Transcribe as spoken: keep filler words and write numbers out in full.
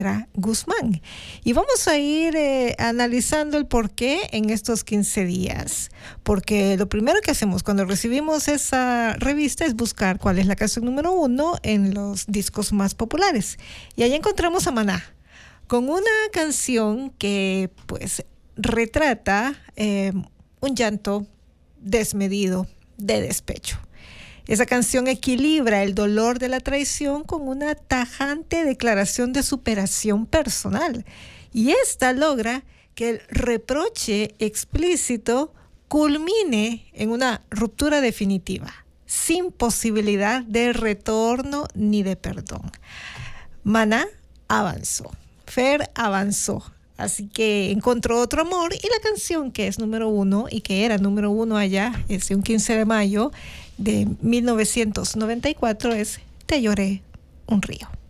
Guzmán. Y vamos a ir eh, analizando el por qué en estos quince días. Porque lo primero que hacemos cuando recibimos esa revista es buscar cuál es la canción número uno en los discos más populares. Y ahí encontramos a Maná con una canción que pues retrata eh, un llanto desmedido de despecho. Esa canción equilibra el dolor de la traición con una tajante declaración de superación personal. Y esta logra que el reproche explícito culmine en una ruptura definitiva, sin posibilidad de retorno ni de perdón. Maná avanzó, Fer avanzó. Así que encontró otro amor y la canción que es número uno y que era número uno allá, es de un quince de mayo de mil novecientos noventa y cuatro, es Te lloré un río.